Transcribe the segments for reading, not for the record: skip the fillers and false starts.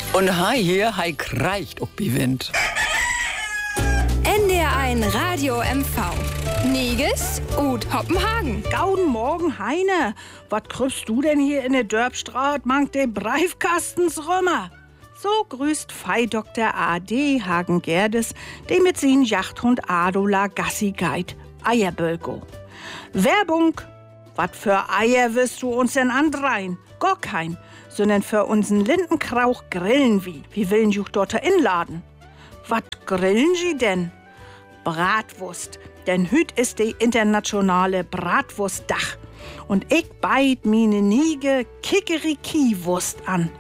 Und hier, kreicht ob die Wind. NDR1 Radio MV. Niges und Hoppenhagen. Gauden Morgen, Heine. Was krüpfst du denn hier in der Dörpstraat, mangt de Breifkastens römer? So grüßt Fei Dr. A.D. Hagen-Gerdes, der mit sin Jachthund Adola Gassi geit, Eierbölko. Werbung. Wat für Eier wirst du uns denn andrein? Gar kein, sondern für unseren Lindenkrauch grillen wie. Wir willen juch dort inladen. Wat grillen sie denn? Bratwurst, denn hüt ist die internationale Bratwurstdach. Und ich beit mine Niege Kikeriki-Wurst an.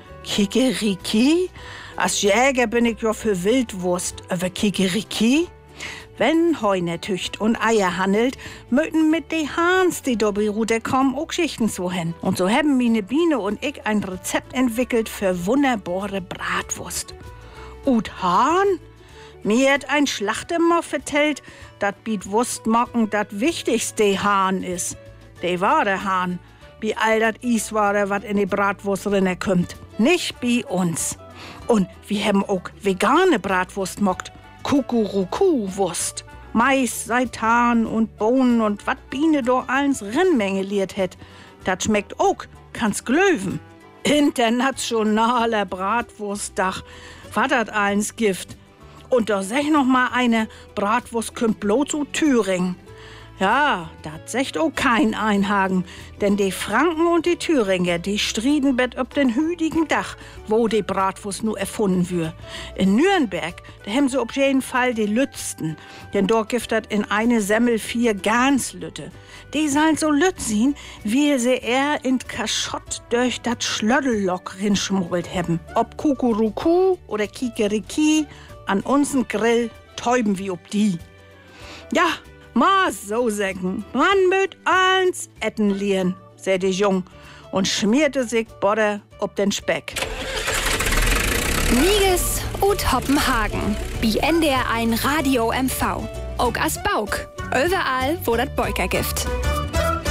Kikeriki? Als Jäger bin ich ja für Wildwurst, aber Kikeriki? Wenn Heune tücht und Eier handelt, möten mit de Hahns, die Doppelrute kommen, auch Schichten so hin. Und so haben mine Biene und ich ein Rezept entwickelt für wunderbare Bratwurst. Und Hahn? Mir hat ein Schlachtemmer vertellt, dat biet Wurstmocken dat wichtigste Hahn is. De wahre Hahn, wie all dat Isware, wat in die Bratwurst rinne kommt. Nicht bi uns. Und wir haben auch vegane Bratwurst mockt. Kukuruku-Wurst. Mais, Seitan und Bohnen und wat Biene do allens Rennmenge liert het. Dat schmeckt auch, kann's glöwen. Internationaler Bratwurstdach. Wat dat allens Gift. Und da sech noch mal eine, Bratwurst kümmt bloß zu Thüringen. Ja, dat secht auch kein Einhagen, denn die Franken und die Thüringer, die strieden bet ob den hüdigen Dach, wo die Bratwurst nur erfunden wür. In Nürnberg, da haben sie auf jeden Fall die Lützten, denn dort gibt dat in eine Semmel 4 Ganslütte. Die sollen so lützin, wie sie eher in Kaschott durch dat Schlöddellock rinschmuggelt haben. Ob Kukuruku oder Kikeriki, an unseren Grill täuben wie ob die. Ja, ma so säcken, man möt eins etten lieren, seh die Jung und schmierte sich Bodder ob den Speck. Niges und Hoppenhagen. Bi NDR1 Radio MV. Auch as Bauk. Überall, wo dat Beuker gibt.